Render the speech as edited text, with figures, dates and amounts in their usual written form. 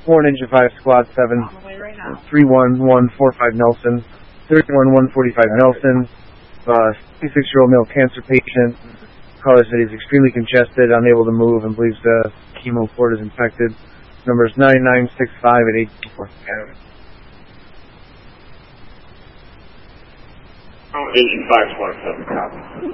4 Ninja 5 Squad 7, 31145 Nelson, 31145 Nelson, 66-year-old male cancer patient. Caller said he's extremely congested, unable to move, and believes the chemo port is infected. Number is 9965 at 824. Agent 527, copy.